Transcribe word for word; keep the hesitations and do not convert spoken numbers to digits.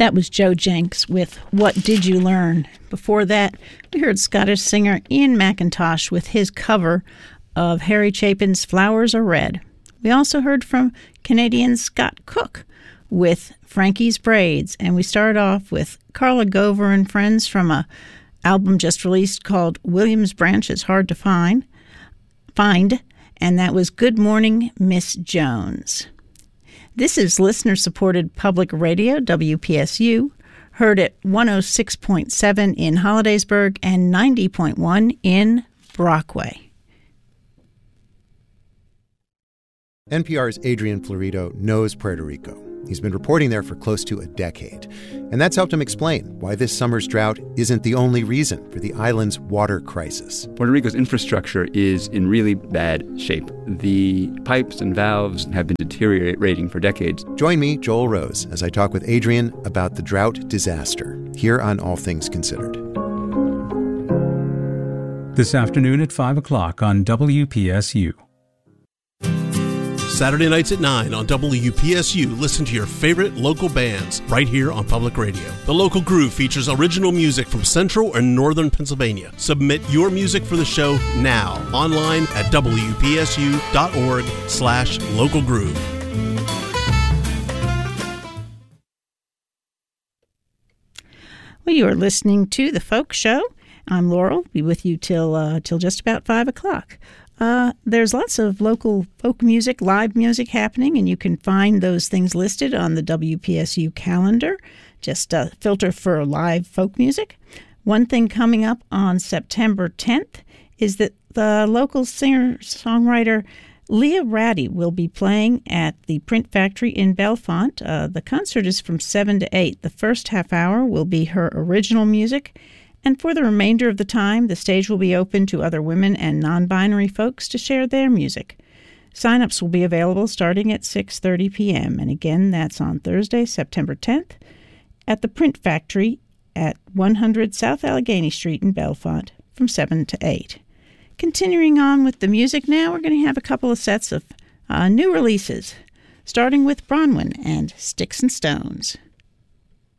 That was Joe Jenks with What Did You Learn? Before that, we heard Scottish singer Ian McIntosh with his cover of Harry Chapin's Flowers Are Red. We also heard from Canadian Scott Cook with Frankie's Braids, and we started off with Carla Gover and Friends from a album just released called Williams Branch is Hard to Find, find and that was Good Morning, Miss Jones. This is listener-supported public radio, W P S U, heard at one oh six point seven in Hollidaysburg and ninety point one in Brockway. N P R's Adrian Florido knows Puerto Rico. He's been reporting there for close to a decade. And that's helped him explain why this summer's drought isn't the only reason for the island's water crisis. Puerto Rico's infrastructure is in really bad shape. The pipes and valves have been deteriorating for decades. Join me, Joel Rose, as I talk with Adrian about the drought disaster here on All Things Considered. This afternoon at five o'clock on W P S U. Saturday nights at nine on W P S U, listen to your favorite local bands right here on Public Radio. The Local Groove features original music from Central and Northern Pennsylvania. Submit your music for the show now online at W P S U dot org slash local groove. Well, you are listening to The Folk Show. I'm Laurel. Be with you till uh, till just about five o'clock. Uh, there's lots of local folk music, live music happening, and you can find those things listed on the W P S U calendar. Just uh, filter for live folk music. One thing coming up on September tenth is that the local singer-songwriter Leah Ratty will be playing at the Print Factory in Bellefonte. Uh, the concert is from seven to eight. The first half hour will be her original music. And for the remainder of the time, the stage will be open to other women and non-binary folks to share their music. Sign-ups will be available starting at six thirty p.m. And again, that's on Thursday, September tenth, at the Print Factory at one hundred South Allegheny Street in Bellefonte from seven to eight. Continuing on with the music now, we're going to have a couple of sets of uh, new releases, starting with Bronwyn and Sticks and Stones.